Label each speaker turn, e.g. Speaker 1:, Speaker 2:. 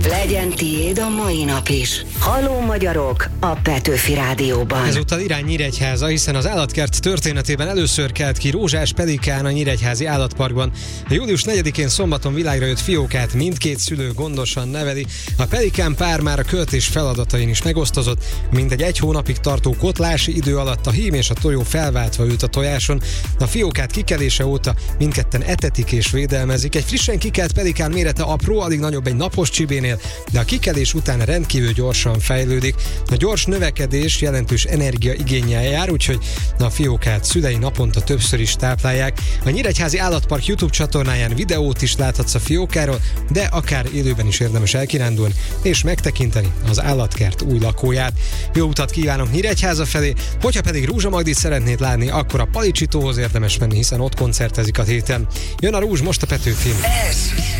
Speaker 1: Legyen tiéd a mai nap is. Halló magyarok a Petőfi Rádióban.
Speaker 2: Ezúttal irány Nyíregyháza, hiszen az állatkert történetében először kelt ki rózsás pelikán a Nyíregyházi Állatparkban. A július 4-én szombaton világra jött fiókát mindkét szülő gondosan neveli. A pelikán pár már a költés feladatain is megosztozott, mintegy 1 hónapig tartó kotlási idő alatt a hím és a tojó felváltva ült a tojáson. A fiókát kikelése óta mindketten etetik és védelmezik. Egy frissen kikelt pelikán mérete apró, alig nagyobb egy napos csibénél, de a kikelés után rendkívül gyorsan fejlődik. A gyors növekedés jelentős energiaigénnyel jár, úgyhogy a fiókát szülei naponta többször is táplálják. A Nyíregyházi Állatpark YouTube csatornáján videót is láthatsz a fiókáról, de akár élőben is érdemes elkirándulni és megtekinteni az állatkert új lakóját. Jó utat kívánok Nyíregyháza felé, hogyha pedig Rúzsa Magdit szeretnéd látni, akkor a Palicsitóhoz érdemes menni, hiszen ott koncertezik a héten. Jön a Rúzs most a Petőfin.
Speaker 1: Ez